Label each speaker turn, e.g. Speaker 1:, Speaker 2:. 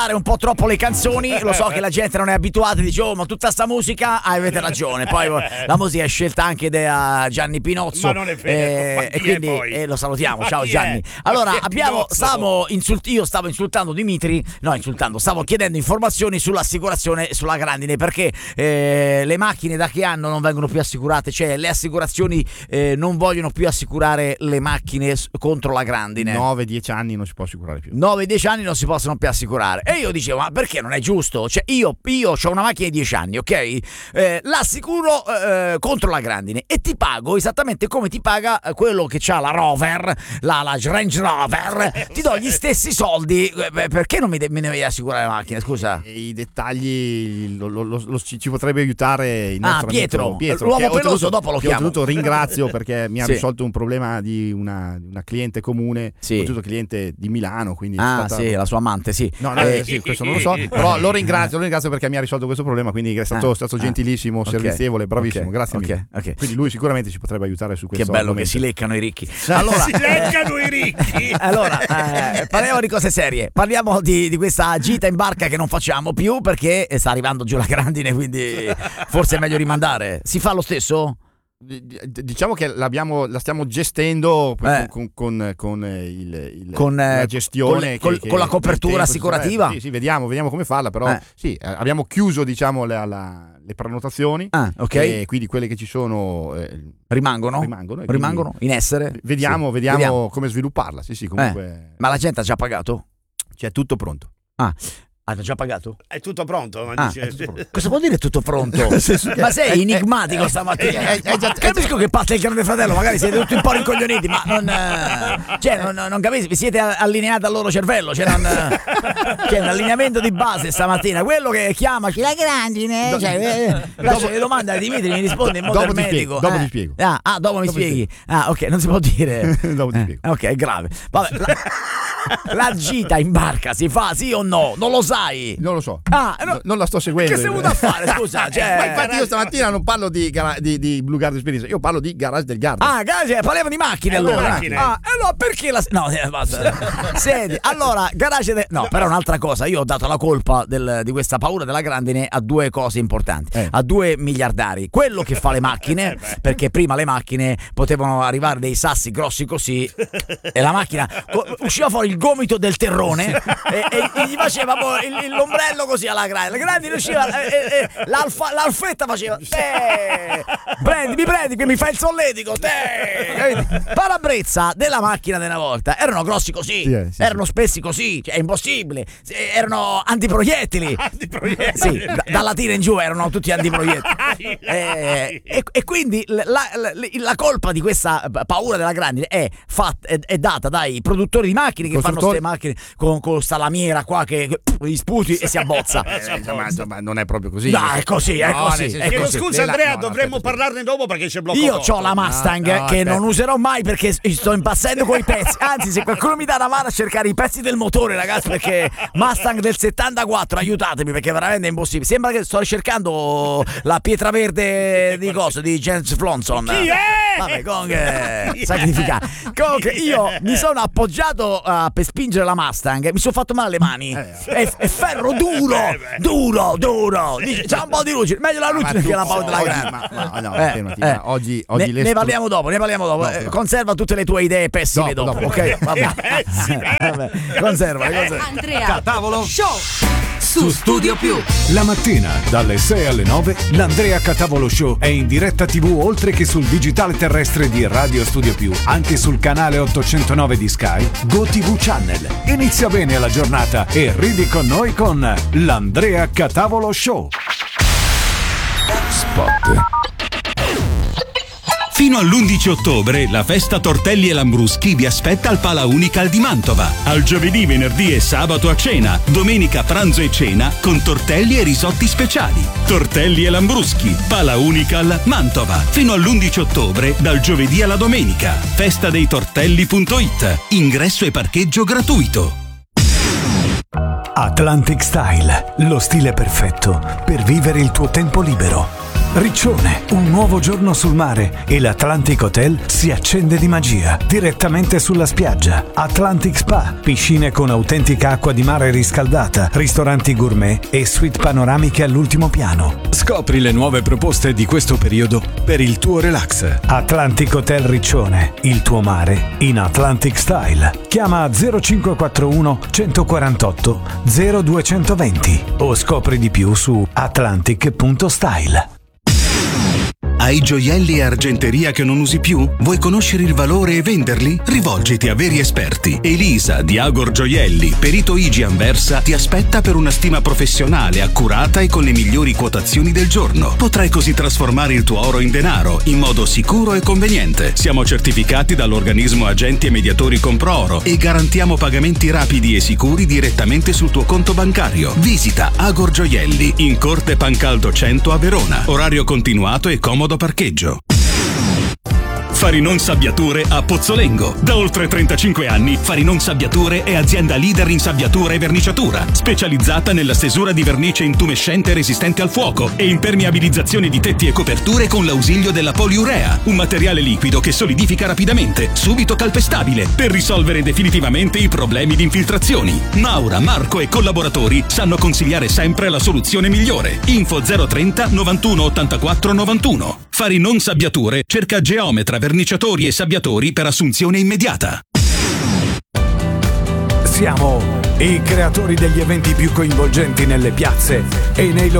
Speaker 1: un po' troppo le canzoni, lo so che la gente non è abituata, dice ma tutta sta musica, avete ragione, poi la musica è scelta anche da Gianni Pinozzo,
Speaker 2: ma non è vero,
Speaker 1: e quindi lo salutiamo, ciao Gianni. Allora io stavo insultando Dimitri, stavo chiedendo informazioni sull'assicurazione sulla grandine, perché le macchine da che anno non vengono più assicurate, cioè le assicurazioni non vogliono più assicurare le macchine contro la grandine.
Speaker 3: 9-10 anni non si può assicurare più.
Speaker 1: 9-10 anni non si possono più assicurare. E io dicevo, ma perché non è giusto? Cioè io ho una macchina di 10 anni, ok? L'assicuro contro la grandine e ti pago esattamente come ti paga quello che c'ha la Rover, la Range Rover, ti do gli stessi soldi. Perché non me ne devi assicurare la macchina? Scusa.
Speaker 3: I dettagli ci potrebbe aiutare il nostro
Speaker 1: Pietro,
Speaker 3: Pietro,
Speaker 1: l'uomo peloso, dopo lo chiamo.
Speaker 3: Oltretutto ringrazio perché mi ha risolto un problema di una cliente comune, oltretutto cliente di Milano, quindi
Speaker 1: la sua amante, sì.
Speaker 3: No, questo non lo so, però lo ringrazio perché mi ha risolto questo problema, quindi è stato gentilissimo, servizievole, bravissimo, grazie mille. Quindi lui sicuramente ci potrebbe aiutare su questo.
Speaker 1: Che bello
Speaker 3: argomento.
Speaker 1: Che si leccano i ricchi. Allora,
Speaker 2: si leccano i ricchi.
Speaker 1: Allora, parliamo di cose serie. Parliamo di questa gita in barca che non facciamo più perché sta arrivando giù la grandine, quindi forse è meglio rimandare. Si fa lo stesso?
Speaker 3: Diciamo che la stiamo gestendo con la gestione
Speaker 1: con la copertura assicurativa.
Speaker 3: Sì, vediamo come farla, però sì, abbiamo chiuso diciamo le prenotazioni, e quindi quelle che ci sono
Speaker 1: rimangono in essere.
Speaker 3: Vediamo come svilupparla. Sì, comunque.
Speaker 1: Ma la gente ha già pagato?
Speaker 3: C'è tutto pronto.
Speaker 1: Hanno già pagato?
Speaker 2: È tutto pronto?
Speaker 1: Cosa vuol dire tutto pronto? Ma sei enigmatico stamattina. Capisco che parte il Grande Fratello, magari siete tutti un po' rincoglioniti, ma non capisci, vi siete allineati al loro cervello, c'è un allineamento di base stamattina. Quello che chiamaci la grandine, faccio le domande a Dimitri, mi risponde in modo medico.
Speaker 3: Dopo ti spiego.
Speaker 1: Dopo mi spieghi. Ok, non si può dire.
Speaker 3: Dopo ti spiego.
Speaker 1: Ok, è grave. Vabbè, la gita in barca si fa sì o no? Non lo sai?
Speaker 3: Non lo so. Non la sto seguendo.
Speaker 1: Che sei venuto a fare? Scusa,
Speaker 3: ma infatti io stamattina non parlo di Blue Guard Experience, io parlo di Garage del Garda.
Speaker 1: Parliamo di macchine allora. Allora perché basta. Senti, allora Garage no, però un'altra cosa, io ho dato la colpa di questa paura della grandine a due cose importanti, a due miliardari. Quello che fa le macchine, perché prima le macchine potevano arrivare dei sassi grossi così e la macchina usciva fuori il gomito del terrone e gli faceva l'ombrello così alla grande. La grande usciva l'alfetta faceva mi prendi che mi fai il solletico parabrezza della macchina di una volta erano grossi così, erano spessi così, cioè è impossibile, erano antiproiettili. Sì, dalla tira in giù erano tutti antiproiettili. E quindi la colpa di questa paura della grandine è data dai produttori di macchine che fanno queste macchine con sta lamiera qua che gli sputi e si abbozza.
Speaker 3: Ma non è proprio così.
Speaker 1: No, è così.
Speaker 2: Chiedo scusa Andrea, dovremmo parlarne dopo perché c'è blocco.
Speaker 1: Io ho la Mustang che non userò mai perché sto impazzendo con i pezzi. Anzi, se qualcuno mi dà una mano a cercare i pezzi del motore, ragazzi, perché Mustang del 74, aiutatemi perché veramente è impossibile. Sembra che sto ricercando la pietra verde di James Flonson.
Speaker 2: Chi è?
Speaker 1: Vabbè, comunque sacrificare. Comunque io mi sono appoggiato per spingere la Mustang, mi sono fatto male le mani. È ferro duro. C'ha un po' di luce, meglio la luce che la paura della grande.
Speaker 3: Oggi
Speaker 1: ne parliamo dopo. Conserva tutte le tue idee pessime dopo. Ok, vabbè. Conserva.
Speaker 4: Andrea
Speaker 5: Catavolo
Speaker 4: Show
Speaker 5: su Studio Più. La mattina dalle 6 alle 9 l'Andrea Catavolo Show è in diretta TV oltre che sul digitale terrestre di Radio Studio Più, anche sul canale 809 di Sky, GoTV Channel. Inizia bene la giornata e ridi con noi con l'Andrea Catavolo Show. Spot.
Speaker 6: Fino all'11 ottobre la festa Tortelli e Lambruschi vi aspetta al Pala Unical di Mantova. Al giovedì, venerdì e sabato a cena, domenica pranzo e cena con tortelli e risotti speciali. Tortelli e Lambruschi, Pala Unical, Mantova. Fino all'11 ottobre, dal giovedì alla domenica. Festadeitortelli.it. Ingresso e parcheggio gratuito.
Speaker 7: Atlantic Style, lo stile perfetto per vivere il tuo tempo libero.
Speaker 5: Riccione, un nuovo giorno sul mare e l'Atlantic Hotel si accende di magia direttamente sulla spiaggia. Atlantic Spa, piscine con autentica acqua di mare riscaldata, ristoranti gourmet e suite panoramiche all'ultimo piano.
Speaker 4: Scopri le nuove proposte di questo periodo per il tuo relax.
Speaker 5: Atlantic Hotel Riccione, il tuo mare in Atlantic Style. Chiama 0541 148 0220 o scopri di più su atlantic.style.
Speaker 6: Hai gioielli e argenteria che non usi più? Vuoi conoscere il valore e venderli? Rivolgiti a veri esperti. Elisa di Agor Gioielli, perito IG Anversa, ti aspetta per una stima professionale, accurata e con le migliori quotazioni del giorno. Potrai così trasformare il tuo oro in denaro in modo sicuro e conveniente. Siamo certificati dall'organismo Agenti e Mediatori Compro-Oro e garantiamo pagamenti rapidi e sicuri direttamente sul tuo conto bancario. Visita Agor Gioielli in Corte Pancaldo 100 a Verona. Orario continuato e comodo parcheggio. Farinon Sabbiature a Pozzolengo. Da oltre 35 anni Farinon Sabbiature è azienda leader in sabbiatura e verniciatura, specializzata nella stesura di vernice intumescente resistente al fuoco e impermeabilizzazione di tetti e coperture con l'ausilio della poliurea, un materiale liquido che solidifica rapidamente, subito calpestabile, per risolvere definitivamente i problemi di infiltrazioni. Maura, Marco e collaboratori sanno consigliare sempre la soluzione migliore. Info 030 91 84 91. Farinon Sabbiature cerca geometra, verniciatori e sabbiatori per assunzione immediata.
Speaker 5: Siamo i creatori degli eventi più coinvolgenti nelle piazze e nei locali